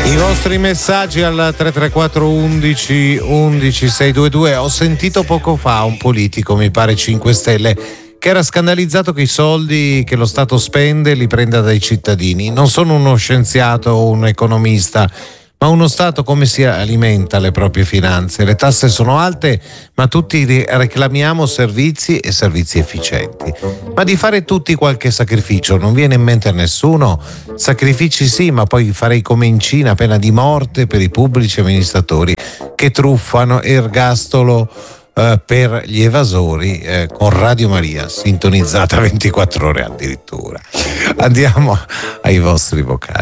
I vostri messaggi al 334 11 11 622. Ho sentito poco fa un politico, mi pare 5 Stelle, che era scandalizzato che i soldi che lo Stato spende li prenda dai cittadini. Non sono uno scienziato o un economista, ma uno Stato come si alimenta le proprie finanze? Le tasse sono alte, ma tutti reclamiamo servizi e servizi efficienti. Ma di fare tutti qualche sacrificio non viene in mente a nessuno? Sacrifici sì, ma poi farei come in Cina, pena di morte per i pubblici amministratori che truffano, ergastolo per gli evasori, con Radio Maria sintonizzata 24 ore addirittura. Andiamo ai vostri vocali.